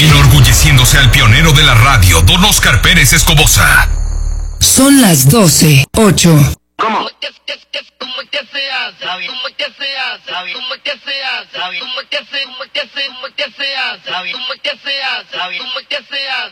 Enorgulleciéndose al pionero de la radio, don Oscar Pérez Escobosa. Son las 12:08. ¿Cómo? ¿Cómo que se hace? ¿Cómo que se hace? ¿Cómo que se hace? ¿Cómo que se hace? ¿Cómo que se hace? ¿Cómo que se hace? ¿Cómo que se hace?